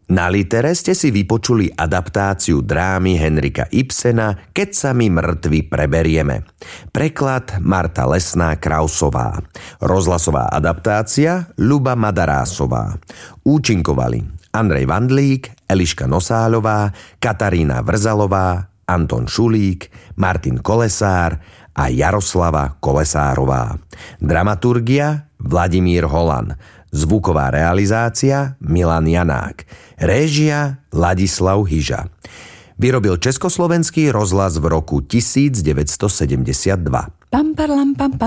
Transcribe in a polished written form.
Na Litere ste si vypočuli adaptáciu drámy Henrika Ibsena Keď sa my mŕtvi preberieme. Preklad Marta Lesná-Krausová. Rozhlasová adaptácia Ľuba Madarásová. Účinkovali Andrej Vandlík, Eliška Nosáľová, Katarína Vrzalová, Anton Šulík, Martin Kolesár a Jaroslava Kolesárová. Dramaturgia Vladimír Holan. Zvuková realizácia Milan Janák. Réžia Ladislav Hyža. Vyrobil Československý rozhlas v roku 1972. Pam, parlam, pam, pam.